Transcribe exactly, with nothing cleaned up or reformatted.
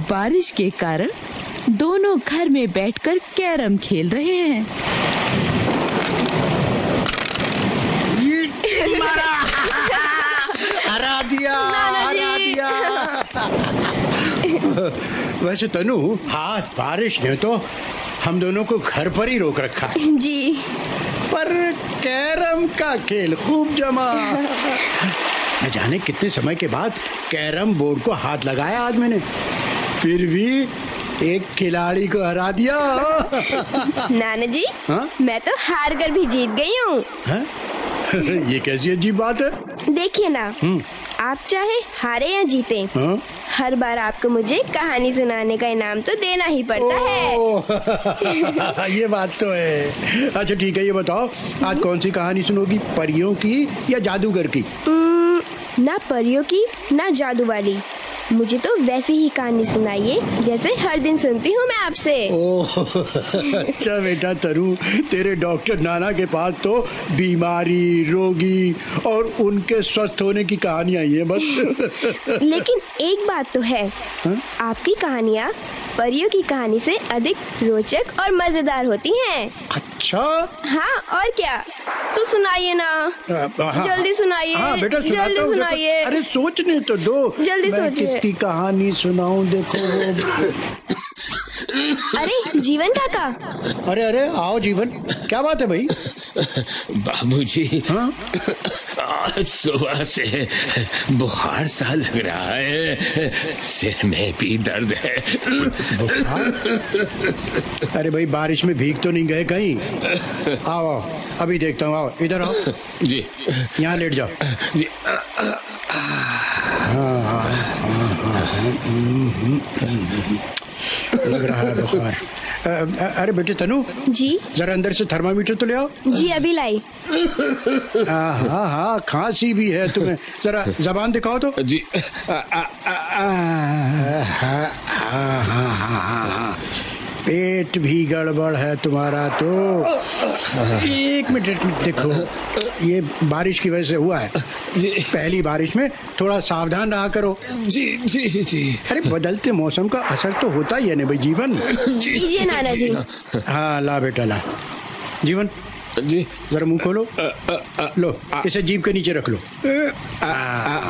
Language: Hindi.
बारिश के कारण दोनों घर में बैठकर कैरम खेल रहे हैं। ये मारा, हरा दिया, हरा दिया। वैसे तनु, आज बारिश ने तो हम दोनों को घर पर ही रोक रखा है जी। पर कैरम का खेल खूब जमा। न जाने कितने समय के बाद कैरम बोर्ड को हाथ लगाया आज मैंने, फिर भी एक खिलाड़ी को हरा दिया। नाना जी, हाँ? मैं तो हार कर भी जीत गई हूँ। ये कैसी अजीब बात है? देखिए ना, आप चाहे हारे या जीते, हाँ? हर बार आपको मुझे कहानी सुनाने का इनाम तो देना ही पड़ता है। ये बात तो है। अच्छा ठीक है, ये बताओ आज कौन सी कहानी सुनोगी, परियों की या जादूगर की? उम्म, ना परियों की ना जादू वाली, मुझे तो वैसी ही कहानी सुनाइए जैसे हर दिन सुनती हूँ मैं आपसे। ओह अच्छा बेटा तरू, तेरे डॉक्टर नाना के पास तो बीमारी, रोगी और उनके स्वस्थ होने की कहानियां ही है बस। लेकिन एक बात तो है, हा? आपकी कहानियाँ परियों की कहानी से अधिक रोचक और मजेदार होती हैं। अच्छा हाँ, और क्या, तो सुनाइए ना। हाँ, जल्दी सुनाइए। हाँ बेटा सुनाता जल्दी हूँ, सुनाइए। अरे सोचने तो दो, जल्दी मैं सोचिए। किसकी कहानी सुनाऊं, देखो वो। अरे जीवन काका। अरे अरे आओ जीवन, क्या बात है भाई? बाबूजी, हाँ? आज सुबह से बुखार सा लग रहा है, सिर में भी दर्द है। बुखार? अरे भाई बारिश में भीग तो नहीं गए कहीं? आओ आओ, अभी देखता हूँ, आओ इधर आओ जी, यहाँ लेट जाओ जी। हाँ हाँ हाँ हाँ, लग रहा है बुखार। अरे बेटे तनु, जी जरा अंदर से थर्मामीटर तो ले आओ। जी अभी लाई। हाँ हाँ, खांसी भी है तुम्हें, जरा जबान दिखाओ तो। जी, आ, आ, आ, आ, हाँ, हाँ, हाँ, हाँ, हाँ। पेट भी गड़बड़ है तुम्हारा तो। एक मिनट एक मिनट, देखो ये बारिश की वजह से हुआ है जी। पहली बारिश में थोड़ा सावधान रहा करो। जी जी जी जी। अरे बदलते मौसम का असर तो होता ही है ना भाई जीवन। कीजिए नाना जी। हाँ ला बेटा ला। जीवन जी, जरा मुंह खोलो, आ, आ, आ, लो इसे जीभ के नीचे रख लो। आ, आ,